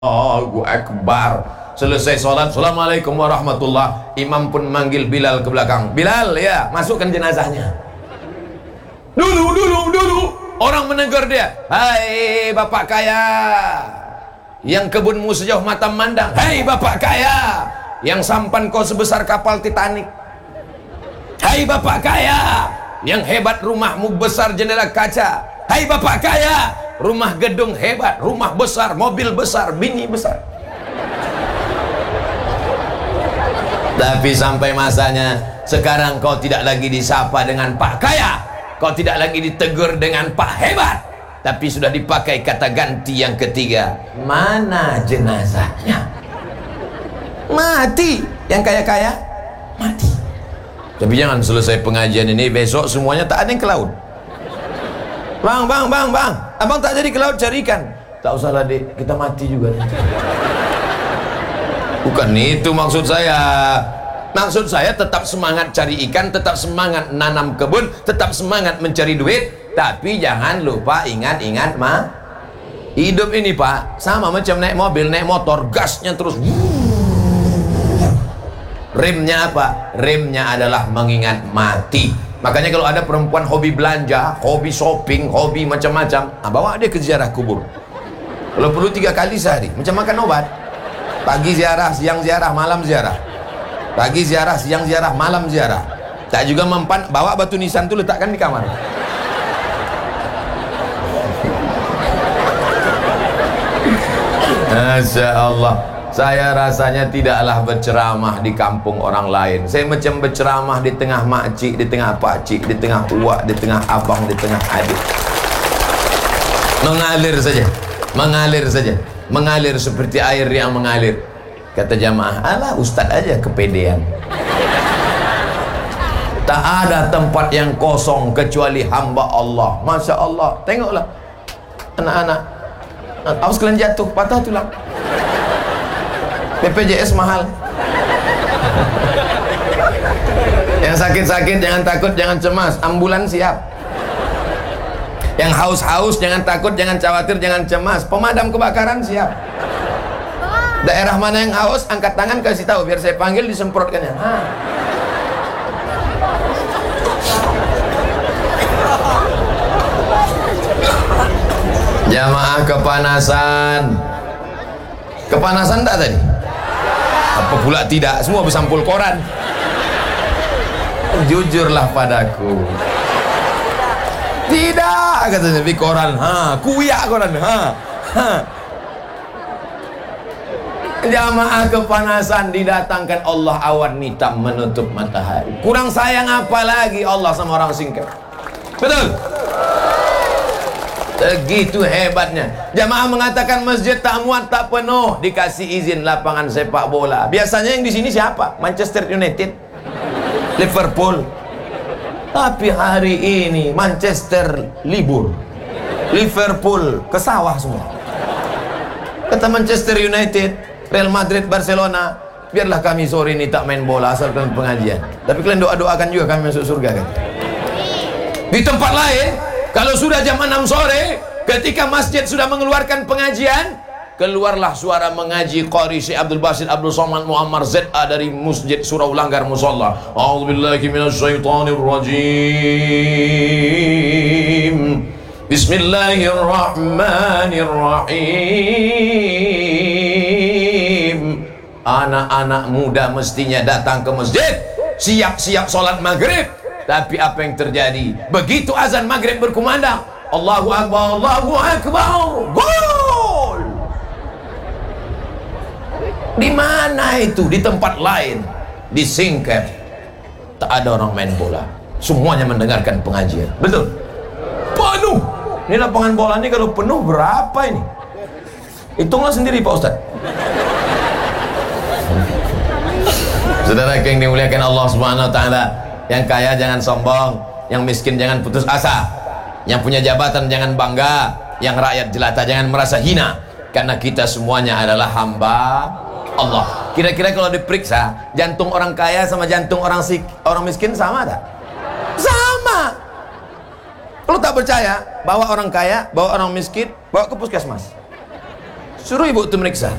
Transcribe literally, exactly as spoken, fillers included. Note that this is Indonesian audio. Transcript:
Allahu Akbar. Selesai sholat, Assalamualaikum warahmatullah. Imam pun manggil Bilal ke belakang. Bilal, ya, masukkan jenazahnya. Dulu, dulu, dulu. Orang menegur dia. Hai bapak kaya, yang kebunmu sejauh mata memandang. Hai bapak kaya, yang sampan kau sebesar kapal Titanic. Hai bapak kaya, yang hebat rumahmu besar jendela kaca. Hai bapak kaya, rumah gedung hebat, rumah besar, mobil besar, bini besar. Tapi sampai masanya sekarang kau tidak lagi disapa dengan Pak Kaya, kau tidak lagi ditegur dengan Pak Hebat, tapi sudah dipakai kata ganti yang ketiga. Mana jenazahnya? Mati. Yang kaya-kaya mati. Tapi jangan selesai pengajian ini besok semuanya tak ada yang ke laut. Bang, bang, bang, bang, abang tak jadi ke laut cari ikan. Tak usah lah dek, kita mati juga nanti. Bukan itu maksud saya. Maksud saya tetap semangat cari ikan, tetap semangat nanam kebun, tetap semangat mencari duit. Tapi jangan lupa ingat-ingat mah, hidup ini pak sama macam naik mobil, naik motor, gasnya terus. Remnya apa? Remnya adalah mengingat mati. Makanya kalau ada perempuan hobi belanja, hobi shopping, hobi macam-macam, nah, bawa dia ke ziarah kubur. Kalau perlu tiga kali sehari, macam makan obat. Pagi ziarah, siang ziarah, malam ziarah. Pagi ziarah, siang ziarah, malam ziarah. Tak juga mempan, bawa batu nisan itu letakkan di kamar. Masya Allah. Saya rasanya tidaklah berceramah di kampung orang lain. Saya macam berceramah di tengah makcik, di tengah pakcik, di tengah uak, di tengah abang, di tengah adik. Mengalir saja, mengalir saja, mengalir seperti air yang mengalir. Kata jamaah, alah ustaz aja kepedean. Tak ada tempat yang kosong kecuali hamba Allah. Masya Allah. Tengoklah anak-anak, awas kalian jatuh, patah tulang. B P J S mahal. Yang sakit-sakit jangan takut, jangan cemas, ambulan siap. Yang haus-haus jangan takut, jangan khawatir, jangan cemas, pemadam kebakaran siap. Daerah mana yang haus, angkat tangan kasih tahu biar saya panggil disemprotkannya. Ha. Jamaah kepanasan. Kepanasan tak tadi? Apa pula tidak? Semua bersampul koran. Jujurlah padaku. Tidak, katanya di koran. Ha, kuyak koran. Ha. Ha. Jamaah kepanasan didatangkan Allah awan hitam menutup matahari. Kurang sayang apa lagi Allah sama orang singkat? Betul? Begitu hebatnya. Jamaah mengatakan masjid tak muat, tak penuh, dikasih izin lapangan sepak bola. Biasanya yang di sini siapa? Manchester United, Liverpool. Tapi hari ini Manchester libur, Liverpool ke sawah semua. Kata Manchester United, Real Madrid, Barcelona, biarlah kami sore ini tak main bola asalkan pengajian. Tapi kalian doa-doakan juga kami masuk surga kan? Di tempat lain, kalau sudah jam enam sore, ketika masjid sudah mengeluarkan pengajian, keluarlah suara mengaji Qari Syekh Abdul Basit Abdul Somad Muammar Z A dari Masjid Surau Langgar Musalla. A'udzubillahi minasyaitonirrajim. Bismillahirrahmanirrahim. Anak-anak muda mestinya datang ke masjid, siap-siap sholat maghrib. Tapi apa yang terjadi? Begitu azan maghrib berkumandang, Allahu Akbar, Allahu Akbar, gol. Di mana itu? Di tempat lain, di Singkep, tak ada orang main bola, semuanya mendengarkan pengajian. Betul? Penuh. Ini lapangan bola ini kalau penuh berapa ini? Hitunglah sendiri Pak Ustadz. Saudara yang dimuliakan Allah Subhanahu Wa Taala. Yang kaya jangan sombong, yang miskin jangan putus asa, yang punya jabatan jangan bangga, yang rakyat jelata jangan merasa hina, karena kita semuanya adalah hamba Allah. Kira-kira kalau diperiksa, jantung orang kaya sama jantung orang sik, orang miskin sama tak? Sama. Kalau tak percaya, bawa orang kaya, bawa orang miskin, bawa ke puskesmas. Suruh ibu itu meriksa.